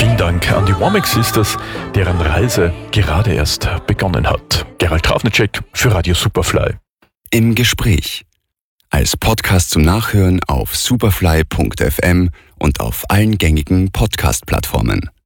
Vielen Dank an die Womack Sisters, deren Reise gerade erst begonnen hat. Gerald Trafnicek für Radio Superfly. Im Gespräch. Als Podcast zum Nachhören auf superfly.fm und auf allen gängigen Podcast-Plattformen.